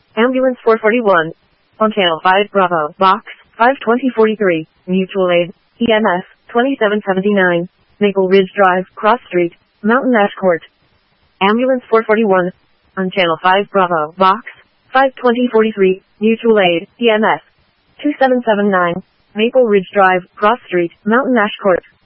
Ambulance 441. On Channel 5 Bravo, Box 52043, Mutual Aid, EMS 2779, Maple Ridge Drive, Cross Street, Mountain Ash Court. Ambulance 441. On Channel 5 Bravo, Box 52043, Mutual Aid, EMS 2779, Maple Ridge Drive, Cross Street, Mountain Ash Court.